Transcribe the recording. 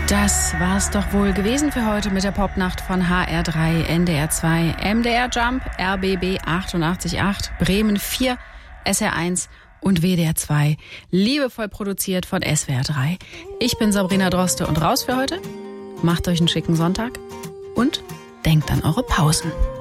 Das war's doch wohl gewesen für heute mit der Popnacht von HR3, NDR 2, MDR Jump, RBB 88.8, Bremen 4, SR1 und WDR 2. Liebevoll produziert von SWR 3. Ich bin Sabrina Droste und raus für heute. Macht euch einen schicken Sonntag und denkt an eure Pausen.